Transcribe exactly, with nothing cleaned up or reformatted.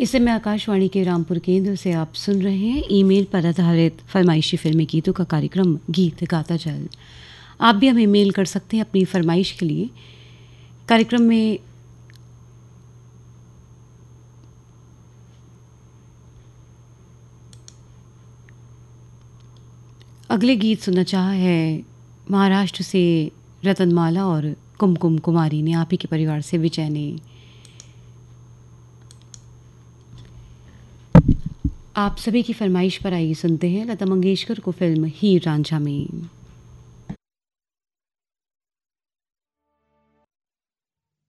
इस समय आकाशवाणी के रामपुर केंद्र से आप सुन रहे हैं ईमेल पर आधारित फरमाइशी फिल्मी गीतों का कार्यक्रम गीत गाता चल। आप भी हमें मेल कर सकते हैं अपनी फरमाइश के लिए। कार्यक्रम में अगले गीत सुनना चाहा है महाराष्ट्र से रतनमाला और कुमकुम कुमारी ने, आप ही के परिवार से विजय ने। आप सभी की फरमाइश पर आइए सुनते हैं लता मंगेशकर को फिल्म हीर रांझा में।